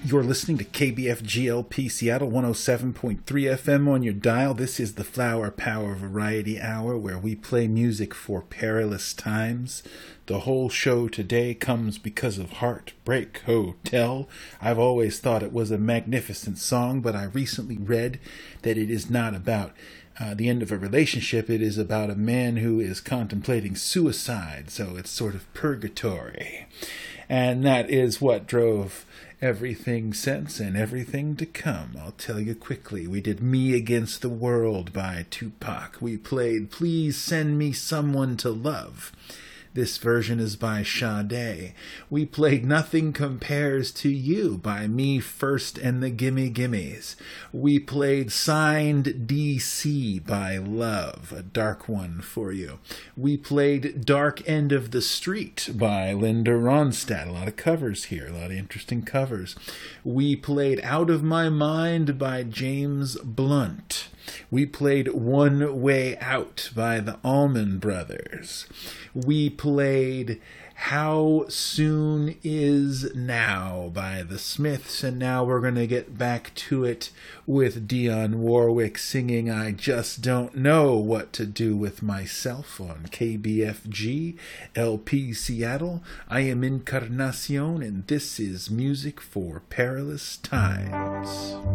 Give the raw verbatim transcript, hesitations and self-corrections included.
You're listening to K B F G L P Seattle one oh seven point three F M on your dial. This is the Flower Power Variety Hour, where we play music for perilous times. The whole show today comes because of Heartbreak Hotel. I've always thought it was a magnificent song, but I recently read that it is not about uh, the end of a relationship. It is about a man who is contemplating suicide, so it's sort of purgatory. And that is what drove everything since and everything to come. I'll tell you quickly. We did Me Against the World by Tupac. We played Please Send Me Someone to Love. This version is by Sade. We played Nothing Compares to You by Me First and the Gimme Gimmes. We played Signed D C by Love, a dark one for you. We played Dark End of the Street by Linda Ronstadt. A lot of covers here, a lot of interesting covers. We played Out of My Mind by James Blunt. We played One Way Out by the Allman Brothers. We played How Soon Is Now by the Smiths, and now we're going to get back to it with Dionne Warwick singing I Just Don't Know What to Do with Myself on K B F G L P Seattle. I am Encarnacion, and this is Music for Perilous Times.